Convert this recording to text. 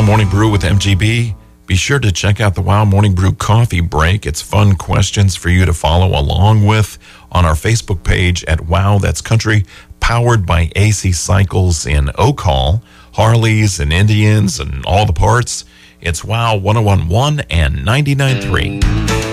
Morning Brew with MGB. Be sure to check out the Wow Morning Brew Coffee Break. It's fun questions for you to follow along with on our Facebook page at Wow That's Country, powered by AC Cycles in Oak Hall, Harleys and Indians and all the parts. It's Wow 101.1 and 99.3.